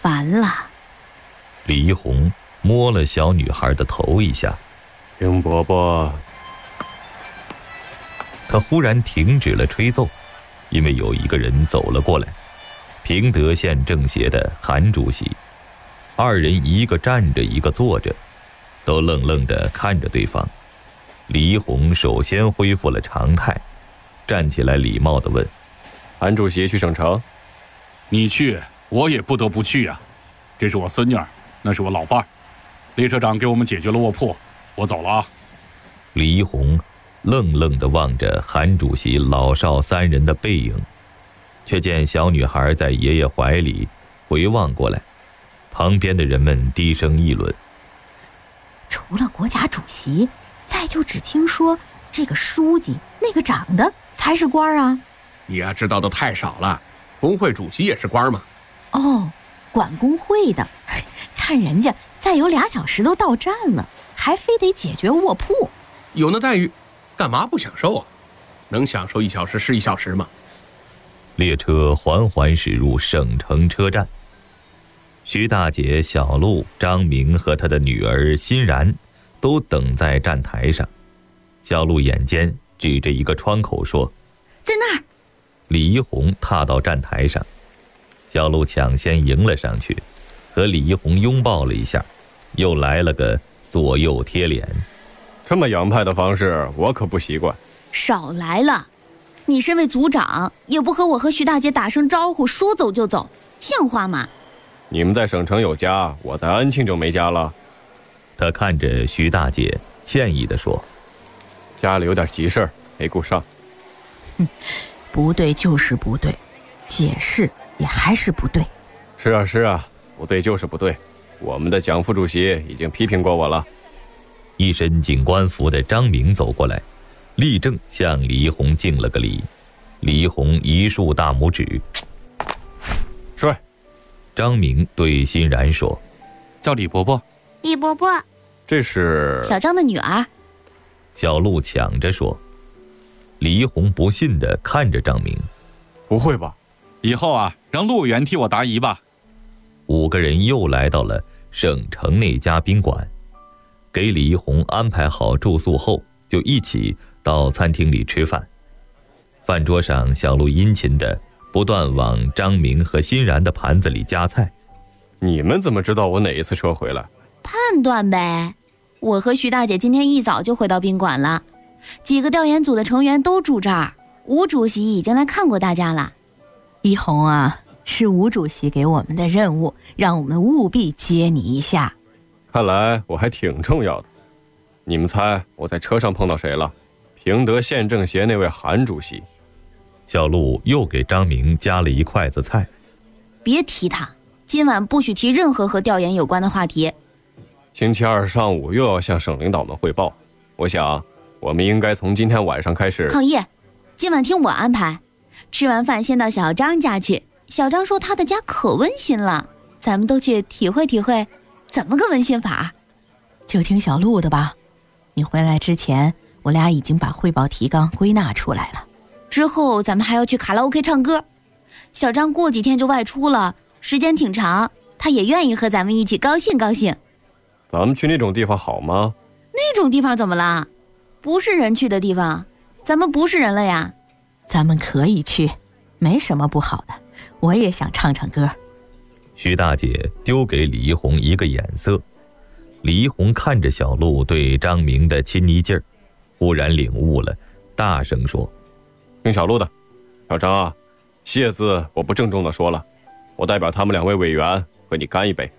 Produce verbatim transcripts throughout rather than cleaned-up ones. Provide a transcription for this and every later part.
烦了。 李一红摸了小女孩的头一下。 丁伯伯。 他忽然停止了吹奏，因为有一个人走了过来，平德县政协的韩主席。二人一个站着一个坐着，都愣愣地看着对方。李一红首先恢复了常态，站起来礼貌地问： 韩主席去省城？ 你去我也不得不去啊，这是我孙女儿，那是我老伴儿。列车长给我们解决了卧铺，我走了啊。 李一红愣愣地望着韩主席老少三人的背影，却见小女孩在爷爷怀里回望过来。旁边的人们低声议论： 除了国家主席，再就只听说这个书记，那个长的才是官啊。 你呀知道的太少了，工会主席也是官嘛。 哦，管工会的，看人家再有俩小时都到站了，还非得解决卧铺。 有那待遇，干嘛不享受啊？能享受一小时是一小时吗？ 列车缓缓驶入省城车站。徐大姐小陆、张明和他的女儿欣然都等在站台上。小陆眼尖，指着一个窗口说： 在那儿。 李一红踏到站台上，小陆抢先迎了上去，和李一红拥抱了一下，又来了个左右贴脸。 这么洋派的方式我可不习惯。 少来了，你身为组长也不和我和徐大姐打声招呼，说走就走，像话吗？ 你们在省城有家，我在安庆就没家了。 他看着徐大姐，歉意地说： 家里有点急事儿，没顾上。 哼，不对就是不对，解释也还是不对。 是啊是啊，不对就是不对，我们的蒋副主席已经批评过我了。 一身警官服的张明走过来，立正向李一红敬了个礼。李一红一竖大拇指。 帅。 张明对欣然说： 叫李伯伯。 李伯伯。 这是小张的女儿。 小陆抢着说。李一红不信地看着张明： 不会吧？ 以后啊，让陆委员替我答疑吧。 五个人又来到了省城那家宾馆，给李一红安排好住宿后，就一起到餐厅里吃饭。饭桌上，小陆殷勤地不断往张明和欣然的盘子里夹菜。 你们怎么知道我哪一次车回来？ 判断呗。我和徐大姐今天一早就回到宾馆了，几个调研组的成员都住这儿，吴主席已经来看过大家了。一红啊，是吴主席给我们的任务，让我们务必接你一下。 看来我还挺重要的。你们猜我在车上碰到谁了？平德县政协那位韩主席。 小陆又给张明夹了一筷子菜。 别提他，今晚不许提任何和调研有关的话题。 星期二上午又要向省领导们汇报，我想我们应该从今天晚上开始抗议。今晚听我安排，吃完饭先到小张家去。小张说他的家可温馨了，咱们都去体会体会怎么个温馨法。就听小陆的吧，你回来之前我俩已经把汇报提纲归纳出来了。之后咱们还要去卡拉 OK 唱歌，小张过几天就外出了，时间挺长，他也愿意和咱们一起高兴高兴。 咱们去那种地方好吗？ 那种地方怎么了？不是人去的地方，咱们不是人了呀。咱们可以去，没什么不好的，我也想唱唱歌。 徐大姐丢给李一红一个眼色，李一红看着小陆对张明的亲昵劲儿，忽然领悟了，大声说： 听小陆的，小张啊，谢字我不郑重地说了，我代表他们两位委员和你干一杯。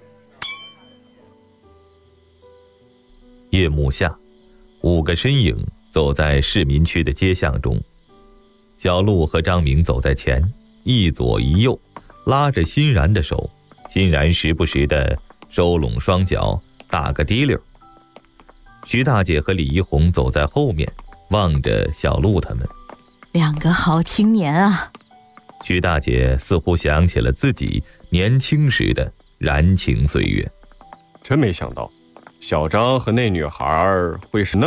夜幕下，五个身影走在市民区的街巷中，小陆和张明走在前，一左一右，拉着欣然的手，欣然时不时地收拢双脚，打个滴溜。徐大姐和李一红走在后面，望着小陆他们。 两个好青年啊！ 徐大姐似乎想起了自己年轻时的燃情岁月。 真没想到，小张和那女孩会是那